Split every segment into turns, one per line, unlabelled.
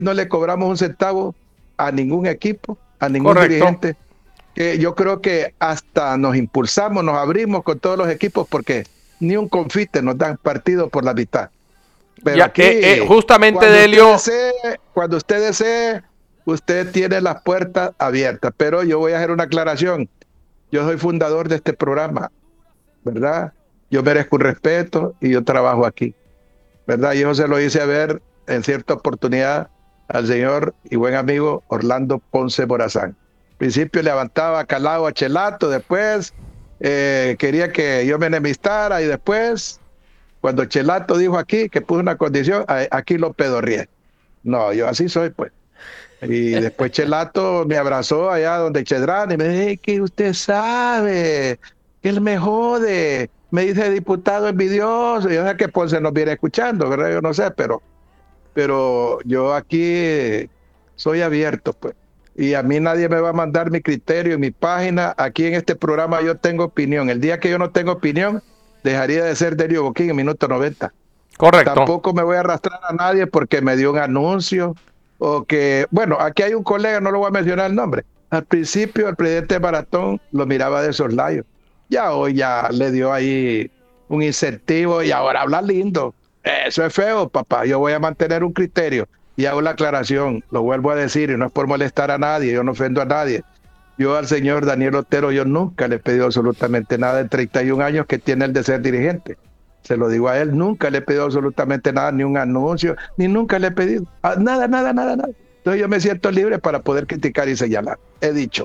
no le cobramos un centavo a ningún equipo, a ningún dirigente. Que yo creo que hasta nos impulsamos, nos abrimos con todos los equipos porque ni un confite nos dan partido por la mitad. Pero
ya,
aquí,
justamente,
cuando
Delio,
cuando usted desee, usted tiene las puertas abiertas. Pero yo voy a hacer una aclaración. Yo soy fundador de este programa, ¿verdad? Yo merezco un respeto y yo trabajo aquí, ¿verdad? Yo se lo hice a ver en cierta oportunidad al señor y buen amigo Orlando Ponce Morazán. Al principio levantaba calado a Chelato, después quería que yo me enemistara y después, cuando Chelato dijo aquí que puso una condición, aquí lo pedorrié. No, yo así soy, pues. Y después Chelato me abrazó allá donde Chedrán y me dijo, que usted sabe, que él me jode. Me dice diputado envidioso. Yo sé que Ponce nos viene escuchando, ¿verdad? Yo no sé, pero yo aquí soy abierto, pues. Y a mí nadie me va a mandar mi criterio, mi página. Aquí en este programa yo tengo opinión. El día que yo no tengo opinión, dejaría de ser Delio Boquín en minuto 90.
Correcto.
Tampoco me voy a arrastrar a nadie porque me dio un anuncio o que, bueno, aquí hay un colega, no lo voy a mencionar el nombre. Al principio el presidente de Maratón lo miraba de soslayo. Ya hoy ya le dio ahí un incentivo y ahora habla lindo. Eso es feo, papá. Yo voy a mantener un criterio y hago la aclaración. Lo vuelvo a decir y no es por molestar a nadie, yo no ofendo a nadie. Yo al señor Daniel Otero, yo nunca le he pedido absolutamente nada en 31 años que tiene el de ser dirigente. Se lo digo a él, nunca le he pedido absolutamente nada, ni un anuncio, ni nunca le he pedido nada. Entonces yo me siento libre para poder criticar y señalar. He dicho.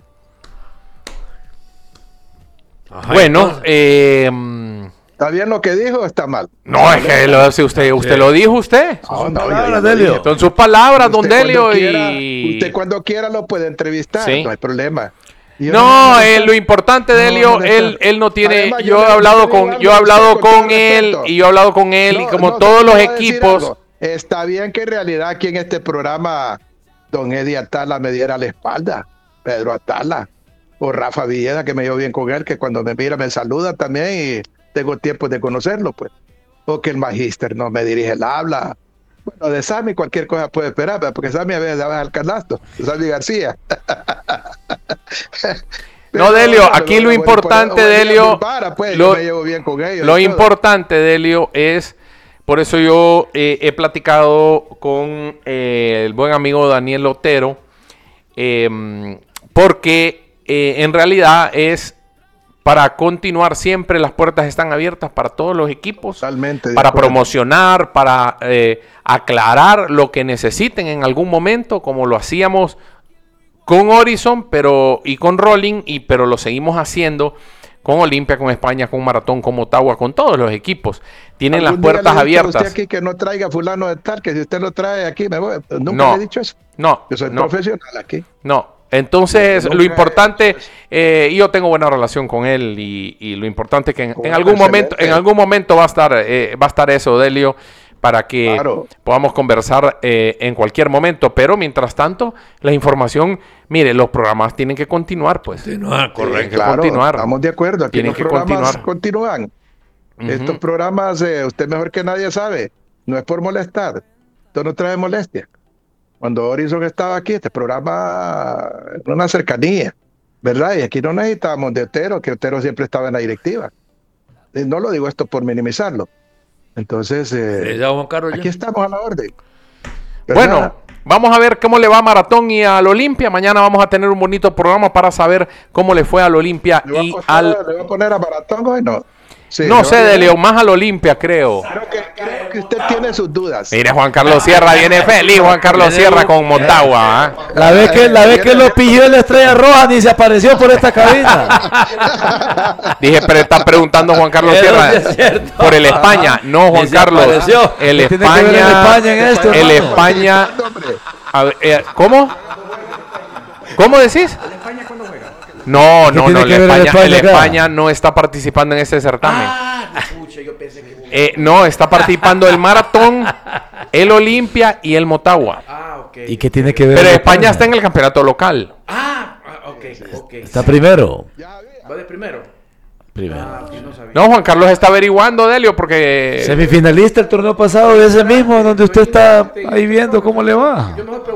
Ajá, bueno,
¿está bien lo que dijo o está mal?
No, es que usted lo dijo usted.
Son sus palabras, Delio.
Son sus palabras, don Delio.
Usted cuando quiera lo puede entrevistar, sí. No hay problema.
No, lo importante, Delio, él no tiene. Además, yo he hablado con él y como todos los equipos.
Está bien que en realidad aquí en este programa don Eddie Atala me diera la espalda, Pedro Atala, o Rafa Villeda, que me llevo bien con él, que cuando me mira me saluda también y tengo tiempo de conocerlo, pues. O que el magíster no me dirige el habla. Bueno, de Sammy cualquier cosa puede esperar, porque Sammy a veces daba al canasto, Sammy García.
No, Delio, aquí lo importante, Delio, lo importante, Delio, es, por eso yo he platicado con el buen amigo Daniel Otero, porque en realidad es para continuar siempre, las puertas están abiertas para todos los equipos, para promocionar, para aclarar lo que necesiten en algún momento, como lo hacíamos con Horizon y con Rolling, pero lo seguimos haciendo con Olimpia, con España, con Maratón, con Motagua, con todos los equipos. Tienen las puertas abiertas.
Usted aquí que no traiga fulano de tal, que si usted lo trae aquí me voy. Nunca le he dicho eso.
No.
Yo soy profesional aquí.
No. Entonces, lo importante, yo tengo buena relación con él y lo importante es que en algún momento va a estar eso, Delio, para que podamos conversar en cualquier momento. Pero mientras tanto, la información, mire, los programas tienen que continuar, pues.
Correcto. Estamos de acuerdo. Aquí los programas continúan. Estos programas, usted mejor que nadie sabe, no es por molestar. Esto no trae molestia. Cuando Horizon estaba aquí, este programa era una cercanía, ¿verdad? Y aquí no necesitábamos de Otero, que Otero siempre estaba en la directiva. Y no lo digo esto por minimizarlo. Entonces, aquí estamos a la orden.
¿Verdad? Bueno, vamos a ver cómo le va a Maratón y al Olimpia. Mañana vamos a tener un bonito programa para saber cómo le fue al Olimpia
¿Le va a poner a Maratón hoy? No.
Sí, no sé, Delio, más al Olimpia, creo.
Creo que usted tiene sus dudas.
Mire, Juan Carlos Sierra viene feliz, Juan Carlos Sierra con Motagua.
La vez que lo pilló en la Estrella Roja ni se apareció por esta cabina.
Dije, pero está preguntando Juan Carlos Sierra por el España. No, Juan Carlos. El España. ¿Cómo? ¿Cómo decís? No, el España no está participando en este certamen. No, está participando el Maratón, el Olimpia y el Motagua.
Okay. ¿Y qué tiene que ver?
Pero España está en el campeonato local.
Ok. Está primero.
¿Va de primero?
Primero.
No, Juan Carlos está averiguando, Delio, porque...
Semifinalista el torneo pasado de ese mismo, donde usted está ahí viendo cómo le va.